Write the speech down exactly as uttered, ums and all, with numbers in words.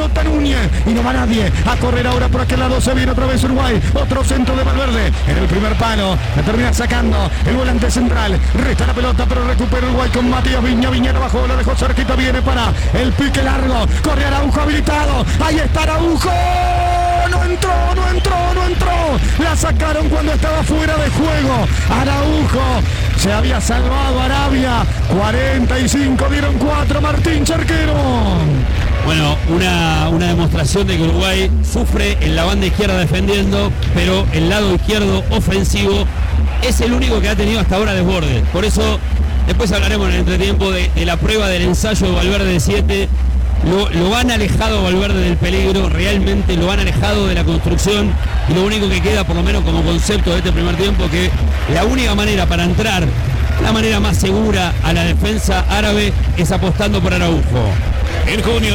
pelota Núñez y no va nadie. A correr ahora por aquel lado, se viene otra vez Uruguay. Otro centro de Valverde en el primer palo. La termina sacando el volante central. Resta la pelota, pero recupera Uruguay con Matías Viña. Viñera bajó, la dejó cerquita, viene para el pique largo. Corre Araujo habilitado. Ahí está Araujo. No entró, no entró, no entró. La sacaron cuando estaba fuera de juego. Araujo se había salvado Arabia. cuarenta y cinco, dieron cuatro. Martín Charquero. Bueno, una, una demostración de que Uruguay sufre en la banda izquierda defendiendo, pero el lado izquierdo ofensivo es el único que ha tenido hasta ahora desborde. Por eso, después hablaremos en el entretiempo de, de la prueba del ensayo de Valverde de siete. Lo, lo han alejado Valverde del peligro, realmente lo han alejado de la construcción, y lo único que queda, por lo menos como concepto de este primer tiempo, que la única manera para entrar, la manera más segura a la defensa árabe, es apostando por Araujo. En junio